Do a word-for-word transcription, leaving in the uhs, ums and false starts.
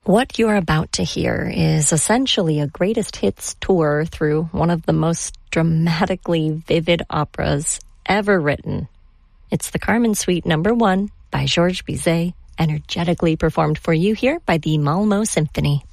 What you're about to hear is essentially a greatest hits tour through one of the most dramatically vivid operas ever written. It's the Carmen Suite Number One by Georges Bizet, energetically performed for you here by the Malmö Symphony.